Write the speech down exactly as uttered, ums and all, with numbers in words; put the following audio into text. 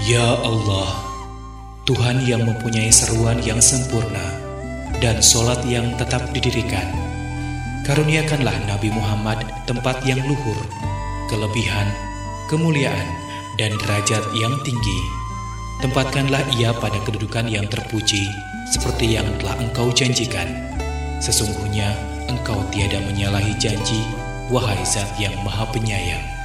Ya Allah, Tuhan yang mempunyai seruan yang sempurna dan solat yang tetap didirikan, karuniakanlah Nabi Muhammad tempat yang luhur, kelebihan, kemuliaan, dan derajat yang tinggi. Tempatkanlah ia pada kedudukan yang terpuji, seperti yang telah Engkau janjikan. Sesungguhnya Engkau tiada menyalahi janji, wahai Zat yang Maha Penyayang.